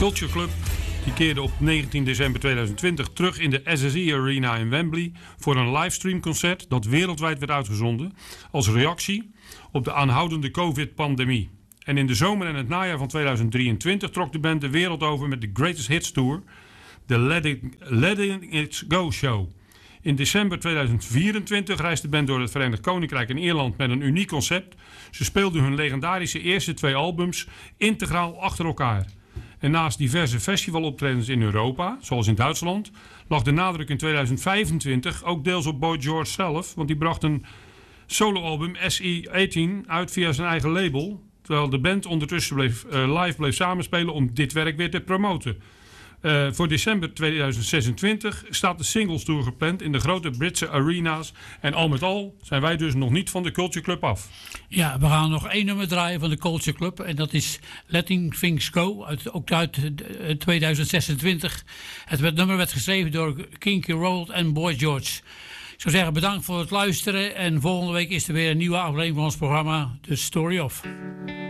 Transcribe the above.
Culture Club die keerde op 19 december 2020 terug in de SSE Arena in Wembley voor een livestreamconcert dat wereldwijd werd uitgezonden als reactie op de aanhoudende COVID-pandemie. En in de zomer en het najaar van 2023 trok de band de wereld over met de Greatest Hits Tour, de Letting It Go Show. In december 2024 reisde de band door het Verenigd Koninkrijk en Ierland met een uniek concept. Ze speelden hun legendarische eerste 2 albums integraal achter elkaar. En naast diverse festivaloptredens in Europa, zoals in Duitsland, lag de nadruk in 2025 ook deels op Boy George zelf, want die bracht een soloalbum SE18 uit via zijn eigen label, terwijl de band ondertussen live bleef samenspelen om dit werk weer te promoten. Voor december 2026 staat de Singles Tour gepland in de grote Britse arena's. En al met al zijn wij dus nog niet van de Culture Club af. Ja, we gaan nog 1 nummer draaien van de Culture Club. En dat is Letting Things Go, ook uit 2026. Het nummer werd geschreven door Kinky Roll en Boy George. Ik zou zeggen bedankt voor het luisteren. En volgende week is er weer een nieuwe aflevering van ons programma The Story Of.